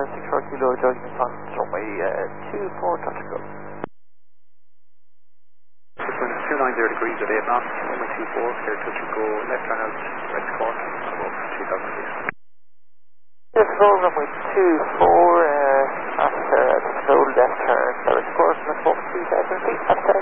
6 kilo judgment on runway 24 touch go. 290 degrees at 8 knots, runway 24, clear touch and go, left turn out, right quarter, above 3000 feet. Yes, go runway 24, after control left turn, direct course, above 3000 feet, after